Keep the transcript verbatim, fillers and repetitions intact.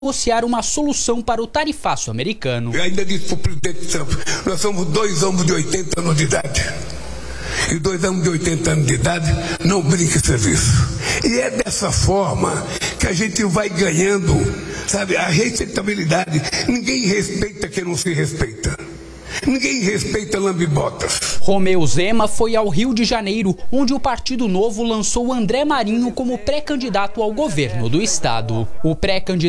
negociar uma solução para o tarifaço americano. Eu ainda disse para o presidente Trump, nós somos dois homens de oitenta anos de idade. E dois homens de oitenta anos de idade não brinca serviço. E é dessa forma que a gente vai ganhando, sabe, a respeitabilidade. Ninguém respeita quem não se respeita. Ninguém respeita lambibotas. Romeu Zema foi ao Rio de Janeiro, onde o Partido Novo lançou André Marinho como pré-candidato ao governo do estado. O pré-candidato